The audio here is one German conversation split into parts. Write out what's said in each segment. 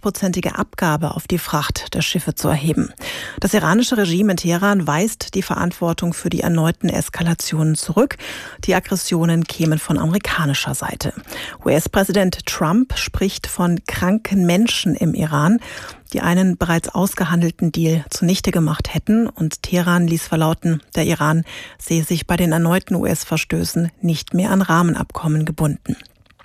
100%ige Abgabe auf die Fracht der Schiffe zu erheben. Das iranische Regime in Teheran weist die Verantwortung für die erneuten Eskalationen zurück. Die Aggressionen kämen von amerikanischer Seite. US-Präsident Trump spricht von kranken Menschen im Iran, die einen bereits ausgehandelten Deal zunichte gemacht hätten. Und Teheran ließ verlauten, der Iran sehe sich bei den erneuten US-Verstößen nicht mehr an Rahmenabkommen gebunden.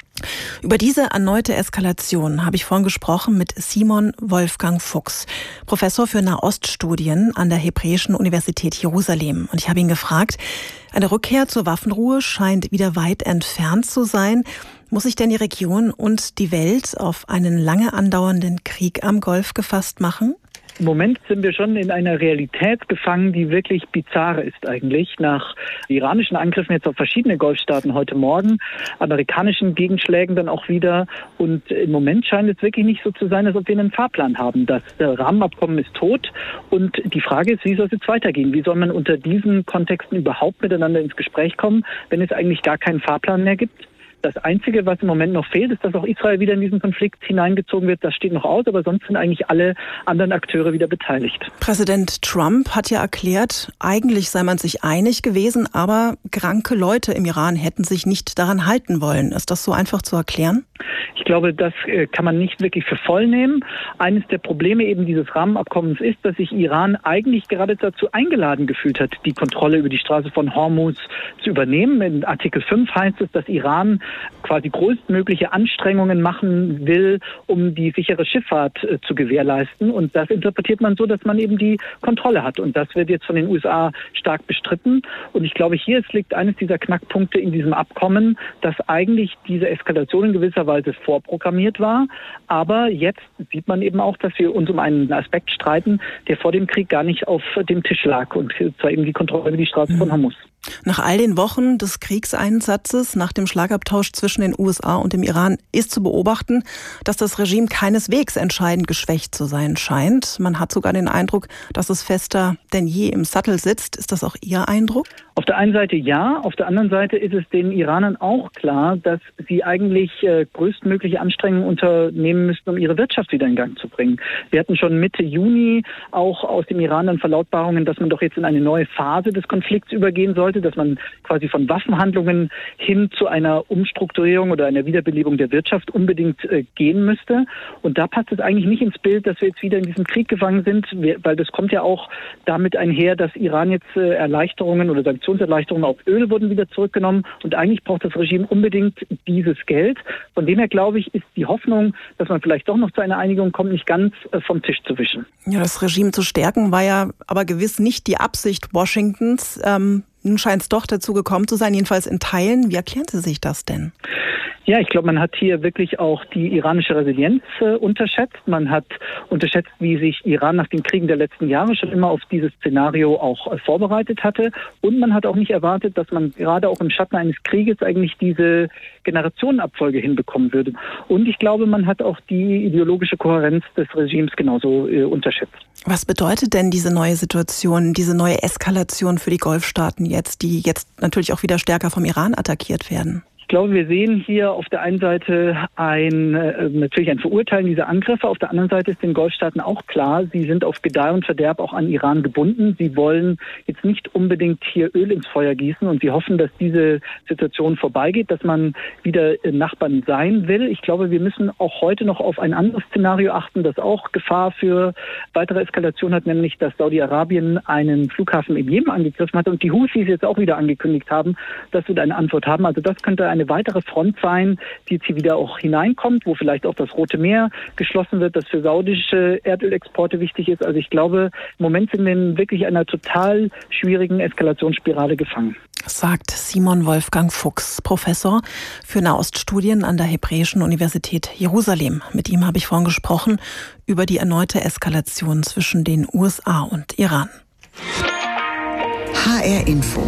Über diese erneute Eskalation habe ich vorhin gesprochen mit Simon Wolfgang Fuchs, Professor für Nahoststudien an der Hebräischen Universität Jerusalem. Und ich habe ihn gefragt, eine Rückkehr zur Waffenruhe scheint wieder weit entfernt zu sein. Muss sich denn die Region und die Welt auf einen lange andauernden Krieg am Golf gefasst machen? Im Moment sind wir schon in einer Realität gefangen, die wirklich bizarr ist eigentlich. Nach iranischen Angriffen jetzt auf verschiedene Golfstaaten heute Morgen, amerikanischen Gegenschlägen dann auch wieder. Und im Moment scheint es wirklich nicht so zu sein, als ob wir einen Fahrplan haben. Das Rahmenabkommen ist tot und die Frage ist, wie soll es jetzt weitergehen? Wie soll man unter diesen Kontexten überhaupt miteinander ins Gespräch kommen, wenn es eigentlich gar keinen Fahrplan mehr gibt? Das Einzige, was im Moment noch fehlt, ist, dass auch Israel wieder in diesen Konflikt hineingezogen wird. Das steht noch aus, aber sonst sind eigentlich alle anderen Akteure wieder beteiligt. Präsident Trump hat ja erklärt, eigentlich sei man sich einig gewesen, aber kranke Leute im Iran hätten sich nicht daran halten wollen. Ist das so einfach zu erklären? Ich glaube, das kann man nicht wirklich für voll nehmen. Eines der Probleme eben dieses Rahmenabkommens ist, dass sich Iran eigentlich gerade dazu eingeladen gefühlt hat, die Kontrolle über die Straße von Hormuz zu übernehmen. In Artikel 5 heißt es, dass Iran quasi größtmögliche Anstrengungen machen will, um die sichere Schifffahrt zu gewährleisten. Und das interpretiert man so, dass man eben die Kontrolle hat. Und das wird jetzt von den USA stark bestritten. Und ich glaube, hier liegt eines dieser Knackpunkte in diesem Abkommen, dass eigentlich diese Eskalation in gewisser Weise vorprogrammiert war. Aber jetzt sieht man eben auch, dass wir uns um einen Aspekt streiten, der vor dem Krieg gar nicht auf dem Tisch lag. Und zwar eben die Kontrolle über die Straße von Hormuz. Nach all den Wochen des Kriegseinsatzes, nach dem Schlagabtausch zwischen den USA und dem Iran, ist zu beobachten, dass das Regime keineswegs entscheidend geschwächt zu sein scheint. Man hat sogar den Eindruck, dass es fester denn je im Sattel sitzt. Ist das auch Ihr Eindruck? Auf der einen Seite ja, auf der anderen Seite ist es den Iranern auch klar, dass sie eigentlich größtmögliche Anstrengungen unternehmen müssten, um ihre Wirtschaft wieder in Gang zu bringen. Wir hatten schon Mitte Juni auch aus dem Iran dann Verlautbarungen, dass man doch jetzt in eine neue Phase des Konflikts übergehen sollte, dass man quasi von Waffenhandlungen hin zu einer Umstrukturierung oder einer Wiederbelebung der Wirtschaft unbedingt gehen müsste. Und da passt es eigentlich nicht ins Bild, dass wir jetzt wieder in diesem Krieg gefangen sind, weil das kommt ja auch damit einher, dass Iran jetzt Erleichterungen oder Sanktionserleichterungen auf Öl wurden wieder zurückgenommen. Und eigentlich braucht das Regime unbedingt dieses Geld. Von dem her, glaube ich, ist die Hoffnung, dass man vielleicht doch noch zu einer Einigung kommt, nicht ganz vom Tisch zu wischen. Ja, das Regime zu stärken war ja aber gewiss nicht die Absicht Washingtons. Nun scheint es doch dazu gekommen zu sein, jedenfalls in Teilen. Wie erklären Sie sich das denn? Ja, ich glaube, man hat hier wirklich auch die iranische Resilienz unterschätzt. Man hat unterschätzt, wie sich Iran nach den Kriegen der letzten Jahre schon immer auf dieses Szenario auch vorbereitet hatte. Und man hat auch nicht erwartet, dass man gerade auch im Schatten eines Krieges eigentlich diese Generationenabfolge hinbekommen würde. Und ich glaube, man hat auch die ideologische Kohärenz des Regimes genauso unterschätzt. Was bedeutet denn diese neue Situation, diese neue Eskalation für die Golfstaaten jetzt, die jetzt natürlich auch wieder stärker vom Iran attackiert werden? Ich glaube, wir sehen hier auf der einen Seite natürlich ein Verurteilen dieser Angriffe. Auf der anderen Seite ist den Golfstaaten auch klar, sie sind auf Gedeih und Verderb auch an Iran gebunden. Sie wollen jetzt nicht unbedingt hier Öl ins Feuer gießen und sie hoffen, dass diese Situation vorbeigeht, dass man wieder Nachbarn sein will. Ich glaube, wir müssen auch heute noch auf ein anderes Szenario achten, das auch Gefahr für weitere Eskalation hat, nämlich dass Saudi-Arabien einen Flughafen im Jemen angegriffen hat und die Houthis jetzt auch wieder angekündigt haben, dass wir eine Antwort haben. Also das könnte eine weitere Front sein, die jetzt hier wieder auch hineinkommt, wo vielleicht auch das Rote Meer geschlossen wird, das für saudische Erdölexporte wichtig ist. Also ich glaube, im Moment sind wir in wirklich einer total schwierigen Eskalationsspirale gefangen. Sagt Simon Wolfgang Fuchs, Professor für Nahoststudien an der Hebräischen Universität Jerusalem. Mit ihm habe ich vorhin gesprochen über die erneute Eskalation zwischen den USA und Iran. HR Info.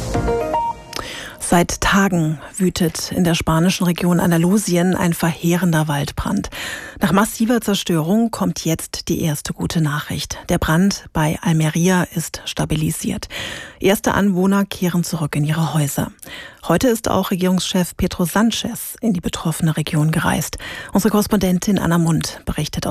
Seit Tagen wütet in der spanischen Region Andalusien ein verheerender Waldbrand. Nach massiver Zerstörung kommt jetzt die erste gute Nachricht. Der Brand bei Almería ist stabilisiert. Erste Anwohner kehren zurück in ihre Häuser. Heute ist auch Regierungschef Pedro Sánchez in die betroffene Region gereist. Unsere Korrespondentin Anna Mund berichtet aus